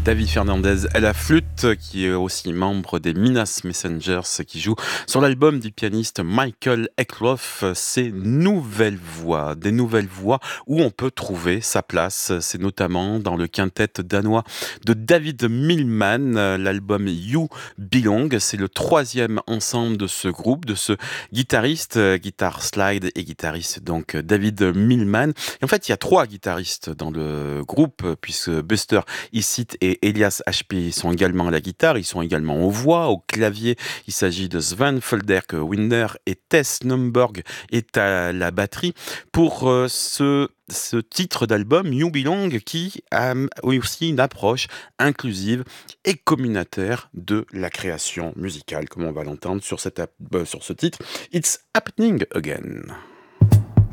David Fernandez à la flûte, qui est aussi membre des Minas Messengers, qui joue sur l'album du pianiste Michael Eklof, ses nouvelles voix. Des nouvelles voix où on peut trouver sa place. C'est notamment dans le quintet danois de David Millman, l'album You Belong. C'est le troisième ensemble de ce groupe, de ce guitariste, guitare slide et guitariste donc David Millman. Et en fait, il y a trois guitaristes dans le groupe, puisque Buster Icit et Elias HP sont également à la guitare, ils sont également aux voix, au clavier. Il s'agit de Sven Felderk Winder et Tess Numberg est à la batterie pour ce titre d'album, You Belong, qui a aussi une approche inclusive et communautaire de la création musicale, comme on va l'entendre sur ce titre, It's Happening Again.